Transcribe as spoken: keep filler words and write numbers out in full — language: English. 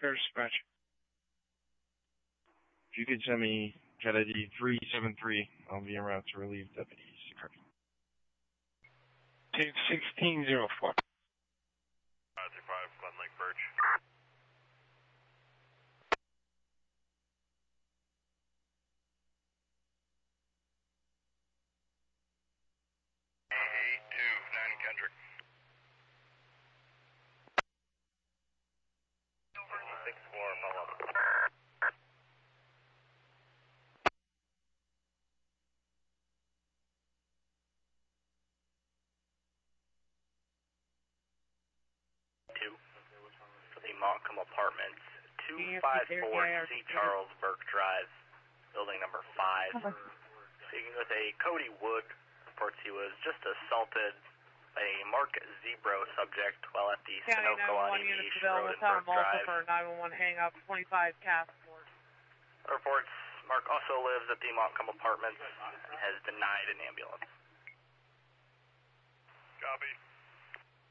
Fair dispatch. If you could send me Cat I D three seven three, I'll be en route to relieve Deputy Security. sixteen oh four. five three five, Glen Lake Birch. eight two nine Kendrick. six four, follow up. Two for the Montcalm Apartments, two five four C Charles Burke Drive, building number five. Speaking with a Cody Wood, reports he was just assaulted by a Mark Zebro subject while at the Sunoco on Aviation Road in Burke Drive. For nine one one hang up twenty-five task force. Reports Mark also lives at the Montcalm Apartments and has denied an ambulance. Copy.